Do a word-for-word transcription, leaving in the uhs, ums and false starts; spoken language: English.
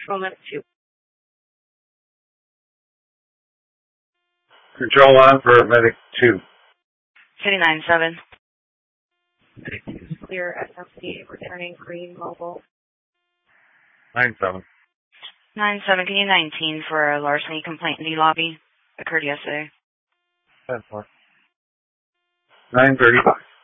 Control at two. Control on for medic two. City nine seven. Clear S M C returning green mobile. nine seven. nine seven, can you nineteen for a larceny complaint in the lobby? Occurred yesterday. ten four. nine thirty-five.